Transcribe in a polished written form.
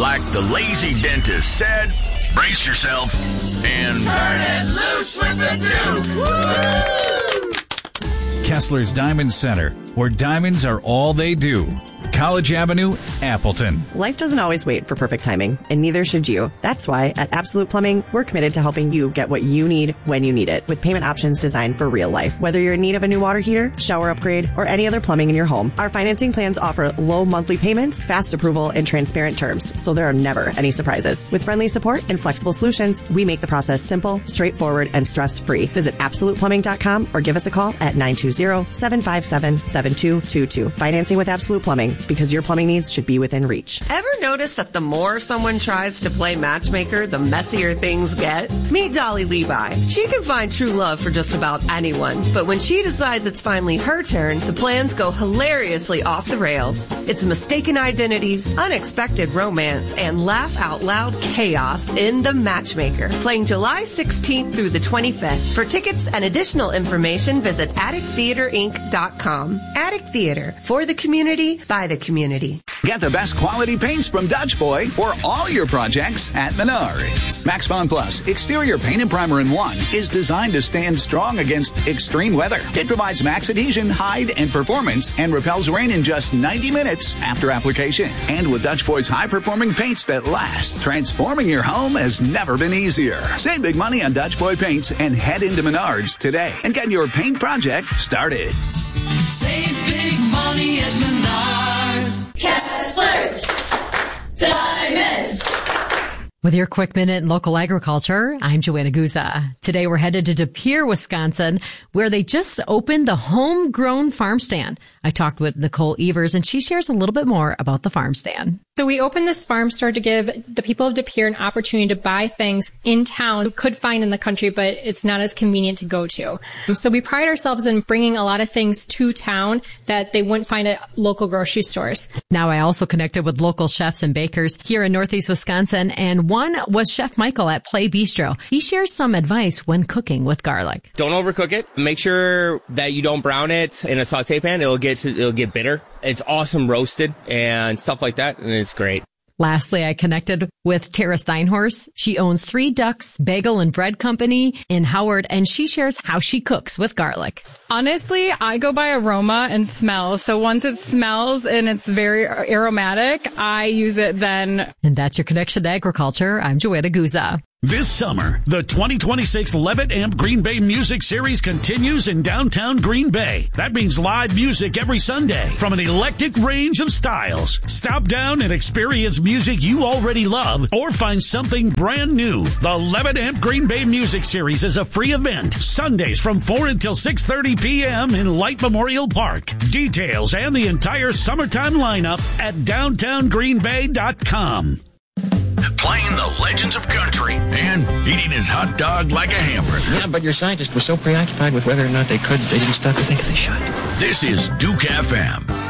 like the lazy dentist said, brace yourself and turn it loose with the Duke. Kessler's Diamond Center, where diamonds are all they do. College Avenue, Appleton. Life doesn't always wait for perfect timing, and neither should you. That's why at Absolute Plumbing, we're committed to helping you get what you need when you need it, with payment options designed for real life. Whether you're in need of a new water heater, shower upgrade, or any other plumbing in your home, our financing plans offer low monthly payments, fast approval, and transparent terms, so there are never any surprises. With friendly support and flexible solutions, we make the process simple, straightforward, and stress-free. Visit AbsolutePlumbing.com or give us a call at 920-757-7222. Financing with Absolute Plumbing, because your plumbing needs should be within reach. Ever notice that the more someone tries to play matchmaker, the messier things get? Meet Dolly Levi. She can find true love for just about anyone, but when she decides it's finally her turn, the plans go hilariously off the rails. It's mistaken identities, unexpected romance, and laugh-out-loud chaos in The Matchmaker, playing July 16th through the 25th. For tickets and additional information, visit AddictTheaterInc.com. Addict Theater, for the community, by the community. Get the best quality paints from Dutch Boy for all your projects at Menards. Max Bond Plus Exterior Paint and Primer in 1 is designed to stand strong against extreme weather. It provides max adhesion, hide, and performance and repels rain in just 90 minutes after application. And with Dutch Boy's high-performing paints that last, transforming your home has never been easier. Save big money on Dutch Boy paints and head into Menards today and get your paint project started. Save big money at Menards. Kessler's Diamonds. With your quick minute in local agriculture, I'm Joanna Guza. Today we're headed to De Pere, Wisconsin, where they just opened the homegrown farm stand. I talked with Nicole Evers, and she shares a little bit more about the farm stand. So we opened this farm store to give the people of De Pere an opportunity to buy things in town you could find in the country, but it's not as convenient to go to. So we pride ourselves in bringing a lot of things to town that they wouldn't find at local grocery stores. Now I also connected with local chefs and bakers here in Northeast Wisconsin, and one was Chef Michael at Play Bistro. He shares some advice when cooking with garlic. Don't overcook it. Make sure that you don't brown it in a saute pan. It'll get bitter. It's awesome roasted and stuff like that, and it's great. Lastly, I connected with Tara Steinhorst. She owns 3 Ducks Bagel and Bread Company in Howard, and she shares how she cooks with garlic. Honestly, I go by aroma and smell. So once it smells and it's very aromatic, I use it then. And that's your connection to agriculture. I'm Joanna Guza. This summer, the 2026 Levitt Amp Green Bay Music Series continues in downtown Green Bay. That means live music every Sunday from an eclectic range of styles. Stop down and experience music you already love or find something brand new. The Levitt Amp Green Bay Music Series is a free event, Sundays from 4 until 6:30 p.m. in Light Memorial Park. Details and the entire summertime lineup at downtowngreenbay.com. Playing the legends of country and eating his hot dog like a hamburger. Yeah, but your scientists were so preoccupied with whether or not they didn't stop to think if they should. This is Duke FM.